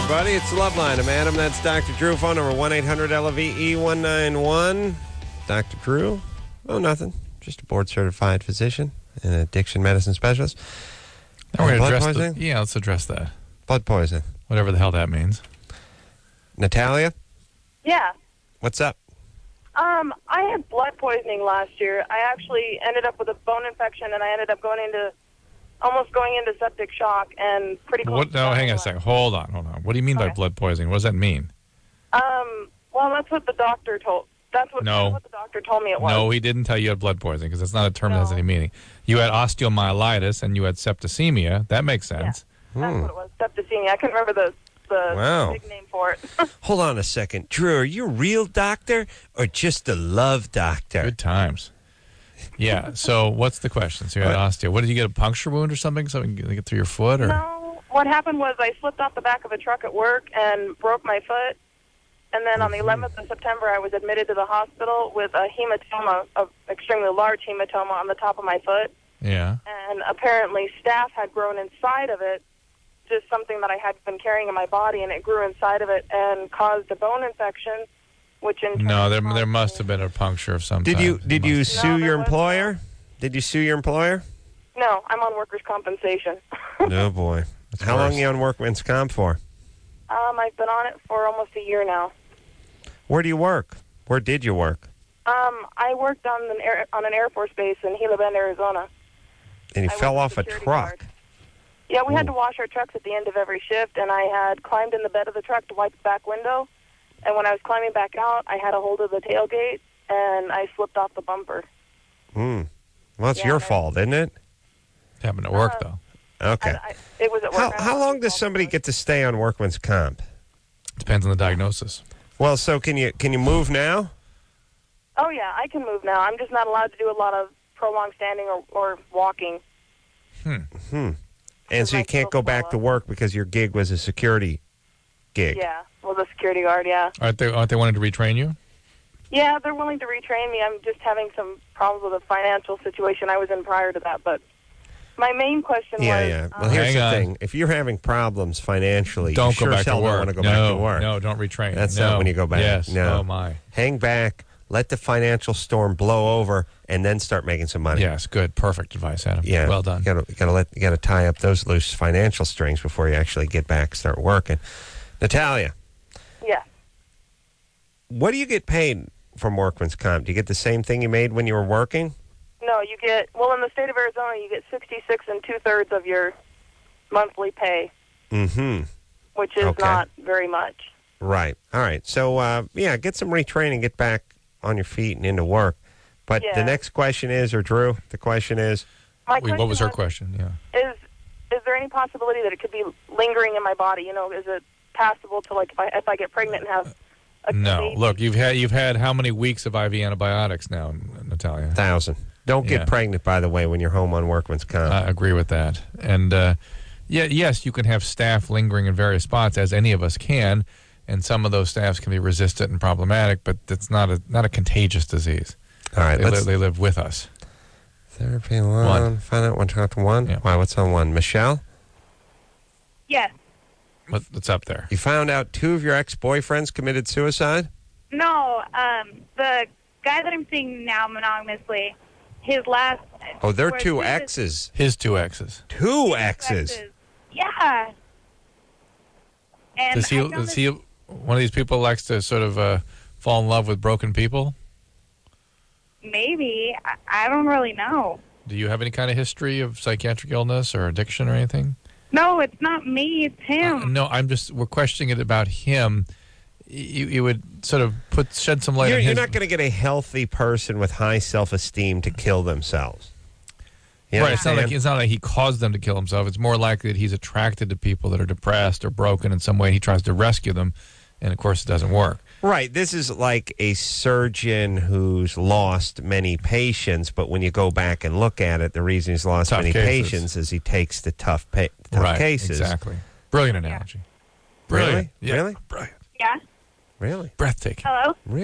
buddy. It's the Love Line. I'm Adam. That's Dr. Drew. Phone number 1-800-LOVE-191. Dr. Drew? Oh, nothing. Just a board-certified physician and addiction medicine specialist. Now we're going to blood address poisoning? Yeah, let's address that. Blood poisoning. Whatever the hell that means. Natalia? Yeah. What's up? I had blood poisoning last year. I actually ended up with a bone infection, and I ended up almost going into septic shock and pretty close. What? No, hang on a second. Hold on. What do you mean by blood poisoning? What does that mean? Well, that's what the doctor told. That's what the doctor told me it was. No, he didn't tell you had blood poisoning because that's not a term that has any meaning. You had osteomyelitis and you had septicemia. That makes sense. Yeah, that's what it was. Septicemia. I couldn't remember the big name for it. Hold on a second. Drew, are you a real doctor or just a love doctor? Good times. Yeah, so what's the question? So you had osteo. What, did you get a puncture wound or something? Something get through your foot? Or? No. What happened was I slipped off the back of a truck at work and broke my foot. And then on the 11th of September, I was admitted to the hospital with a hematoma, an extremely large hematoma on the top of my foot. Yeah. And apparently staph had grown inside of it, just something that I had been carrying in my body, and it grew inside of it and caused a bone infection, which in turn... No, there must have been a puncture of some Did kind. you sue your employer? Did you sue your employer? No, I'm on workers' compensation. Oh, boy. How long are you on workman's comp for? I've been on it for almost a year now. Where do you work? Where did you work? I worked on an Air Force base in Gila Bend, Arizona. And you fell off a truck. Guard. Yeah, we had to wash our trucks at the end of every shift, and I had climbed in the bed of the truck to wipe the back window. And when I was climbing back out, I had a hold of the tailgate, and I slipped off the bumper. Well, it's your fault, isn't it? It happened at work, though. Okay. It was at work. How long does somebody get to stay on workman's comp? Depends on the diagnosis. Well, so can you move now? Oh, yeah, I can move now. I'm just not allowed to do a lot of prolonged standing or walking. And so you can't go back to work because your gig was a security gig. Yeah, well, the security guard, yeah. Aren't they wanting to retrain you? Yeah, they're willing to retrain me. I'm just having some problems with the financial situation I was in prior to that. But my main question was... Yeah. Well, here's the thing. If you're having problems financially, don't you go back to work. Don't want to go back to work. No, don't retrain. That's not when you go back. Yes. No. Oh, my. Hang back. Let the financial storm blow over, and then start making some money. Yes, good. Perfect advice, Adam. Yeah. Well done. You gotta tie up those loose financial strings before you actually get back and start working. Natalia. Yeah. What do you get paid from workman's comp? Do you get the same thing you made when you were working? No, you get, in the state of Arizona, you get 66 2/3 of your monthly pay. Which is not very much. Right. All right. So, get some retraining, get back on your feet and into work. But the next question is, or Drew, the question is... What was her question? Yeah. Is there any possibility that it could be lingering in my body? You know, is it passable to, like, if I get pregnant and have a No. Look, you've had how many weeks of IV antibiotics now, Natalia? 1,000. Don't get pregnant, by the way, when you're home on workman's comp. I agree with that. And, yes, you can have staph lingering in various spots, as any of us can, and some of those staphs can be resistant and problematic, but it's not a contagious disease. All right. They live with us. Therapy one. Find out one. Talk to one. Yeah. Wow, what's on one? Michelle? Yes. What's up there? You found out 2 of your ex-boyfriends committed suicide? No, the guy that I'm seeing now monogamously, his last... Oh, they're 2 exes. His 2 exes. 2 exes? Yeah. And Does he one of these people likes to sort of fall in love with broken people? Maybe. I don't really know. Do you have any kind of history of psychiatric illness or addiction or anything? No, it's not me. It's him. No, we're questioning it about him. You would sort of shed some light on his... You're not going to get a healthy person with high self-esteem to kill themselves. Right, it's not like he caused them to kill himself. It's more likely that he's attracted to people that are depressed or broken in some way. He tries to rescue them, and of course it doesn't work. Right, this is like a surgeon who's lost many patients, but when you go back and look at it, the reason he's lost many patients is he takes the tough cases. Exactly. Brilliant analogy. Really? Yeah. Really? Brilliant. Yeah. Really? Breathtaking. Hello? Really?